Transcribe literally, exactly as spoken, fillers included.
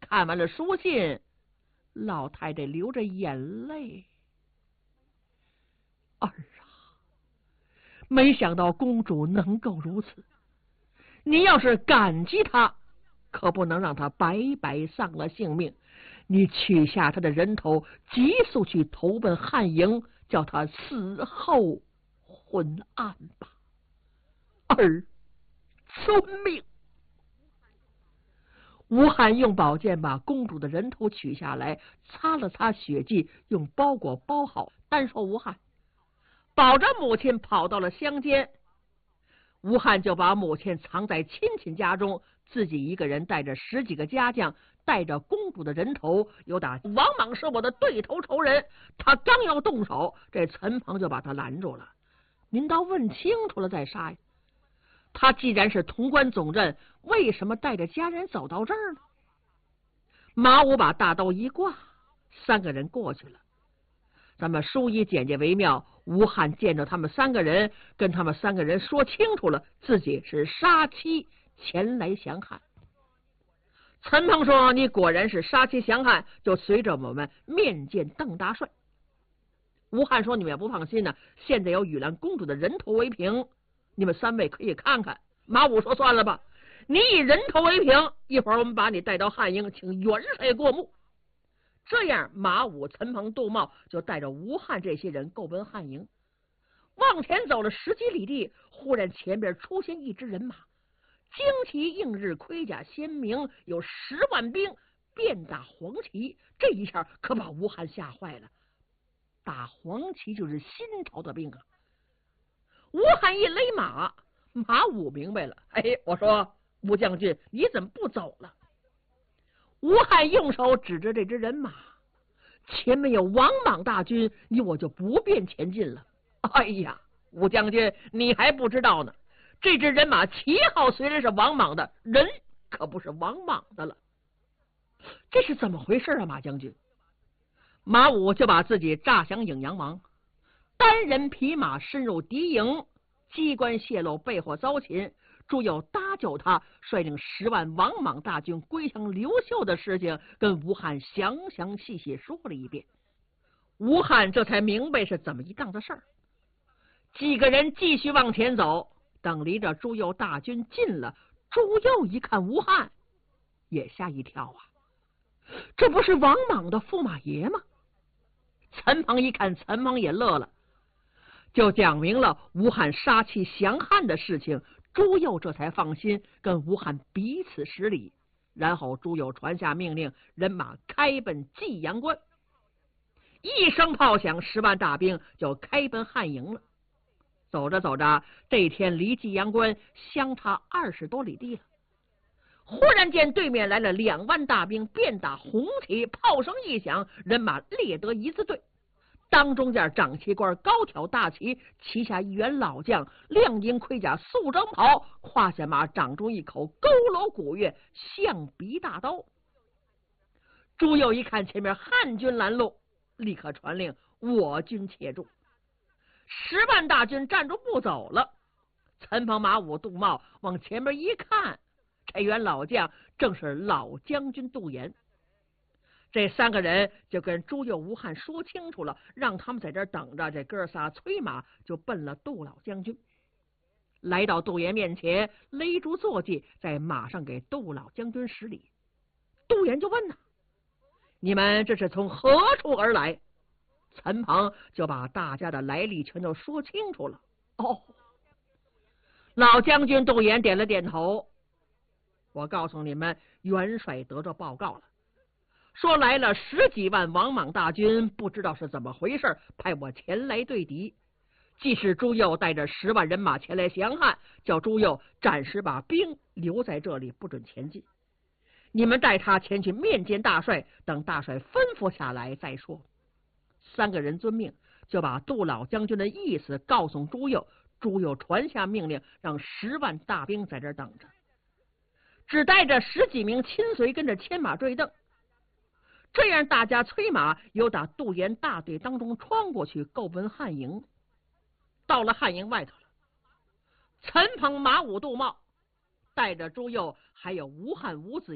看完了书信，老太太流着眼泪。儿啊，没想到公主能够如此，你要是感激她，可不能让她白白丧了性命。你取下她的人头，急速去投奔汉营，叫她死后昏暗吧。儿遵命。吴汉用宝剑把公主的人头取下来，擦了擦血迹，用包裹包好。单说吴汉保着母亲跑到了乡间，吴汉就把母亲藏在亲戚家中，自己一个人带着十几个家将，带着公主的人头，有打王莽是我的对头仇人。他刚要动手，这陈鹏就把他拦住了。您倒问清楚了再杀呀！他既然是潼关总镇，为什么带着家人走到这儿呢？马武把大刀一挂，三个人过去了。咱们书以简介为妙，吴汉见着他们三个人，跟他们三个人说清楚了，自己是杀妻前来降汉。陈鹏说：“你果然是杀妻降汉，就随着我们面见邓大帅。”吴汉说：“你们也不放心呢，现在有与兰公主的人头为凭，你们三位可以看看。”马武说：“算了吧，你以人头为凭，一会儿我们把你带到汉营，请元帅过目。”这样，马武、陈鹏、杜茂就带着吴汉这些人够奔汉营。往前走了十几里地，忽然前边出现一支人马，旌旗映日，盔甲鲜明，有十万兵，遍打黄旗。这一下可把吴汉吓坏了。打黄旗就是新朝的兵啊！吴汉一勒马，马武明白了。哎，我说吴将军，你怎么不走了？吴汉用手指着这支人马，前面有王莽大军，你我就不便前进了。哎呀，吴将军，你还不知道呢，这支人马旗号虽然是王莽的，人可不是王莽的了。这是怎么回事啊，马将军？马武就把自己诈降颍阳王，单人匹马深入敌营，机关泄露，被迫遭擒。朱佑搭救他，率领十万王莽大军归降刘秀的事情，跟吴汉详详细细说了一遍。吴汉这才明白是怎么一档子事儿。几个人继续往前走，等离着朱佑大军近了，朱佑一看吴汉，也吓一跳啊！这不是王莽的驸马爷吗？陈鹏一看，陈鹏也乐了，就讲明了吴汉杀妻降汉的事情。朱佑这才放心，跟吴汉彼此施礼。然后朱佑传下命令，人马开奔济阳关。一声炮响，十万大兵就开奔汉营了。走着走着，这天离济阳关相差二十多里地了。忽然间，对面来了两万大兵，遍打红旗，炮声一响，人马列得一字队。当中间掌旗官高挑大旗，旗下一员老将，亮银盔甲，素征袍，胯下马掌中一口佝偻古月象鼻大刀。朱佑一看前面汉军拦路，立刻传令我军且住。十万大军站住不走了。陈鹏、马武、杜茂往前面一看，这员老将正是老将军杜岩。这三个人就跟朱佑、吴汉说清楚了，让他们在这儿等着。这哥仨催马就奔了杜老将军。来到杜岩面前，勒住坐骑，在马上给杜老将军施礼。杜岩就问呐：“你们这是从何处而来？”陈鹏就把大家的来历全都说清楚了。哦，老将军杜岩点了点头。我告诉你们，元帅得着报告了，说来了十几万王莽大军，不知道是怎么回事，派我前来对敌。既是朱佑带着十万人马前来降汉，叫朱佑暂时把兵留在这里，不准前进。你们带他前去面见大帅，等大帅吩咐下来再说。三个人遵命，就把杜老将军的意思告诉朱佑。朱佑传下命令，让十万大兵在这儿等着，只带着十几名亲随跟着牵马坠镫。这样大家催马，由打杜岩大队当中穿过去，够奔汉营。到了汉营外头了，陈鹏、马武、杜茂带着朱佑还有吴汉、吴子